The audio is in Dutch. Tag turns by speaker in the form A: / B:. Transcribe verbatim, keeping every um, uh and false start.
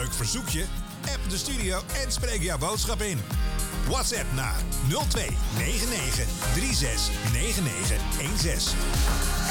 A: leuk verzoekje? App de studio en spreek jouw boodschap in. WhatsApp naar nul twee negen negen drie zes negen negen een zes.